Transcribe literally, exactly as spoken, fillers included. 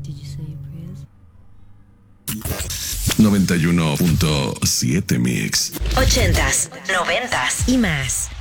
noventa y uno punto siete Mix. Ochentas, noventas y más.